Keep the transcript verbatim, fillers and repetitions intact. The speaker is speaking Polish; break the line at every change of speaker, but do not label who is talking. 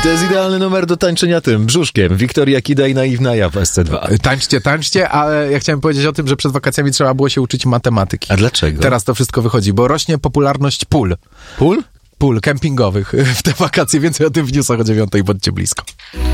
to jest idealny numer do tańczenia tym, brzuszkiem. Wiktoria Kida i Naiwna ja w S C dwa.
Tańczcie, tańczcie, ale ja chciałem powiedzieć o tym, że przed wakacjami trzeba było się uczyć matematyki.
A dlaczego?
Teraz to wszystko wychodzi, bo rośnie popularność pól.
Pól?
Pól kempingowych w te wakacje. Więcej o tym w newsach o dziewiątej, bądźcie blisko.